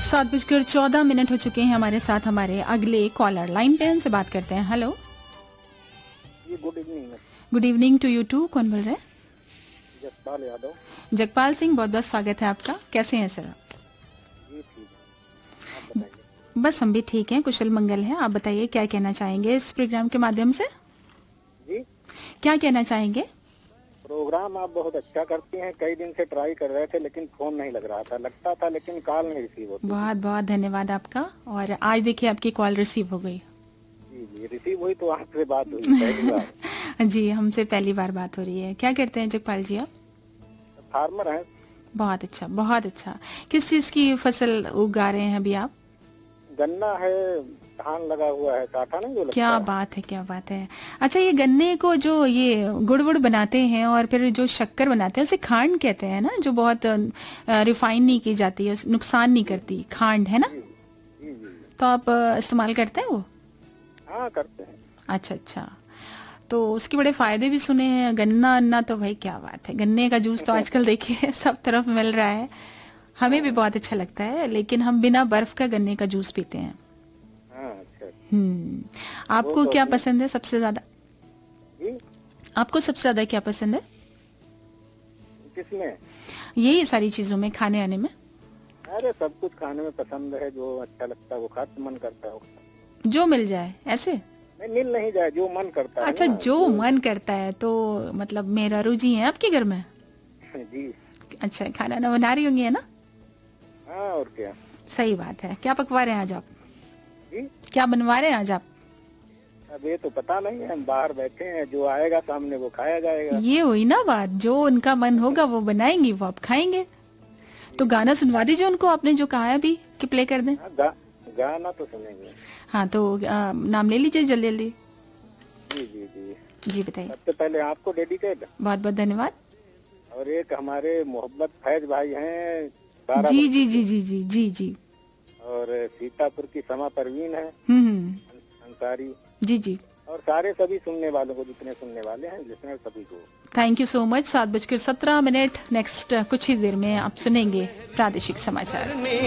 7:14 हो चुके हैं। हमारे साथ हमारे अगले कॉलर लाइन पे, उनसे बात करते हैं। Hello, good evening. Good evening to you to. कौन बोल रहे हैं? जगपाल यादव। जगपाल सिंह, बहुत बहुत स्वागत है आपका। कैसे हैं सर? जी ठीक है, आप बताइए। बस हम भी ठीक हैं, कुशल मंगल है। आप बताइए क्या कहना चाहेंगे इस प्रोग्राम के माध्यम से? जी, क्या कहना चाहेंगे? प्रोग्राम आप बहुत अच्छा करती हैं। कई दिन से ट्राई कर रहे थे लेकिन फोन नहीं लग रहा था, लगता था लेकिन कॉल नहीं रिसीव होती। बहुत बहुत धन्यवाद आपका। और आज देखिए आपकी कॉल रिसीव हो गई। जी जी, रिसीव हुई तो आपसे बात हुई पहली बार। जी, हमसे पहली बार बात हो रही है। क्या करते हैं जगपाल जी आप? फार्मर हैं। बहुत अच्छा, बहुत अच्छा। किस चीज की फसल उगा रहे हैं अभी आप? गन्ना है, धान लगा हुआ है, कांटा नहीं जो लगता क्या है। बात है, क्या बात है। अच्छा, ये गन्ने को जो ये गुड़ वुड़ बनाते हैं और फिर जो शक्कर बनाते हैं उसे खांड कहते हैं ना, जो बहुत रिफाइन नहीं की जाती है, नुकसान नहीं करती, खांड है ना? जी जी जी। तो आप इस्तेमाल करते हैं वो? हाँ करते हैं। अच्छा अच्छा। तो उसके बड़े फायदे भी सुने हैं। गन्ना अन्ना तो भाई क्या बात है। गन्ने का जूस तो आजकल देखिए सब तरफ मिल रहा है। हमें भी बहुत अच्छा लगता है, लेकिन हम बिना बर्फ का गन्ने का जूस पीते हैं। हाँ अच्छा। आपको तो क्या पसंद है सबसे ज्यादा? जी, आपको सबसे ज्यादा क्या पसंद है? किसमें? यही सारी चीजों में, खाने आने में? अरे सब कुछ खाने में पसंद है, जो अच्छा लगता है वो खाते मन करता है। जो मिल जाए ऐसे? नहीं, मिल नहीं जाए, जो मन करता है अच्छा, ना, जो मन करता है। तो मतलब मेरा रुचि है आपके घर में? जी। अच्छा, खाना ना बना रही होंगी, है ना? हाँ और क्या। सही बात है। क्या पकवा रहे हैं आज आप? जी, क्या बनवा रहे हैं आज आप? अब ये तो पता नहीं है, हम बाहर बैठे हैं, जो आएगा सामने वो खाया जाएगा। ये हुई ना बात, जो उनका मन होगा वो बनाएंगी, वो आप खाएंगे। तो गाना सुनवा दीजिए उनको, आपने जो कहा है अभी कि प्ले कर दें। हाँ, गाना तो सुनेंगे। हाँ तो नाम ले लीजिए जल्दी जल्दी। जी जी जी। जी बताइए। सबसे पहले आपको डेडिकेट, बहुत बहुत धन्यवाद। और एक हमारे मोहब्बत फैज भाई हैं जी जी जी जी जी जी जी। और सीतापुर की समा परवीन है हम्म। अंसारी, जी जी। और सारे सभी सुनने वालों को, जितने सुनने वाले हैं लिसनर सभी को thank you so much. 7:17 next कुछ ही देर में आप सुनेंगे प्रादेशिक समाचार।